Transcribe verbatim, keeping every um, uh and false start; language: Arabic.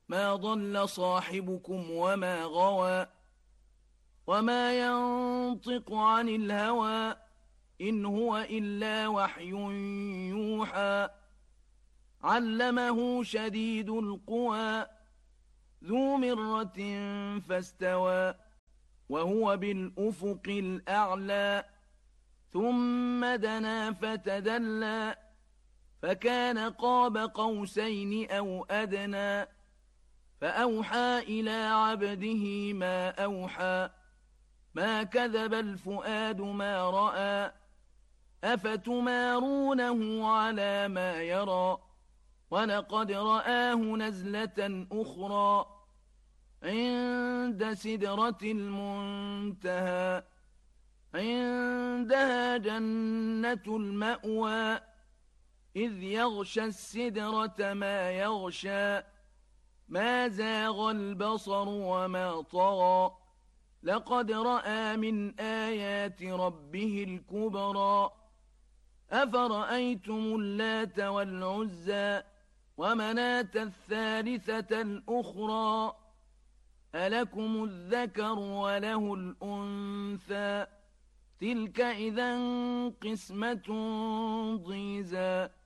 ما ضل صاحبكم وما غوى وما ينطق عن الهوى إن هو إلا وحي يوحى علمه شديد القوى ذو مرة فاستوى وهو بالأفق الأعلى ثم دنا فتدلى فكان قاب قوسين أو أدنى فأوحى إلى عبده ما أوحى ما كذب الفؤاد ما رأى أفتمارونه على ما يرى ولقد رآه نزلة أخرى عند سدرة المنتهى عندها جنة المأوى إذ يغشى السدرة ما يغشى ما زاغ البصر وما طغى لقد رأى من آيات ربه الكبرى أفرأيتم اللات والعزى ومناة الثالثة الأخرى ألكم الذكر وله الأنثى تلك إذا قسمة ضيزى